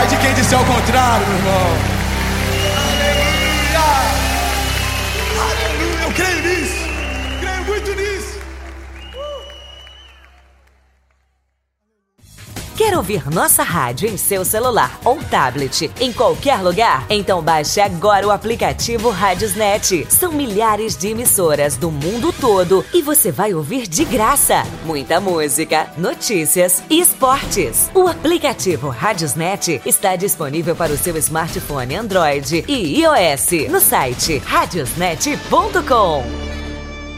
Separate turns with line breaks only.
de quem disse ao contrário, meu irmão. Aleluia! Aleluia! Eu creio nisso. Creio muito nisso.
Quer ouvir nossa rádio em seu celular ou tablet, em qualquer lugar? Então baixe agora o aplicativo Radiosnet. São milhares de emissoras do mundo todo e você vai ouvir de graça muita música, notícias e esportes. O aplicativo Radiosnet está disponível para o seu smartphone Android e iOS no site radiosnet.com.